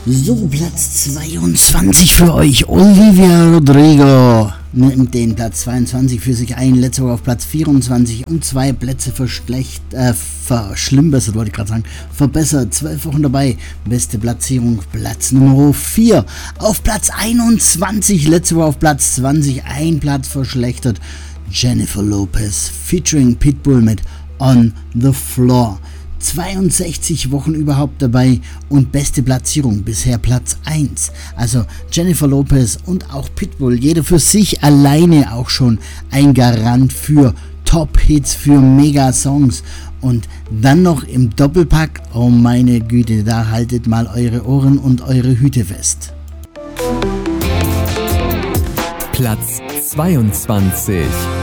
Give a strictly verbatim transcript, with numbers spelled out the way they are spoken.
So, Platz zweiundzwanzig für euch. Olivia Rodrigo nimmt den Platz zweiundzwanzig für sich ein. Letzte Woche auf Platz vierundzwanzig um zwei Plätze verschlecht, äh, verschlimmbessert, wollte ich gerade sagen. Verbessert, zwölf Wochen dabei. Beste Platzierung, Platz Nummer vier. Auf Platz einundzwanzig, letzte Woche auf Platz zwanzig, ein Platz verschlechtert. Jennifer Lopez featuring Pitbull mit On the Floor. zweiundsechzig Wochen überhaupt dabei und beste Platzierung, bisher Platz eins. Also Jennifer Lopez und auch Pitbull, jeder für sich alleine auch schon ein Garant für Top-Hits, für Mega-Songs. Und dann noch im Doppelpack, oh meine Güte, da haltet mal eure Ohren und eure Hüte fest. Platz zweiundzwanzig.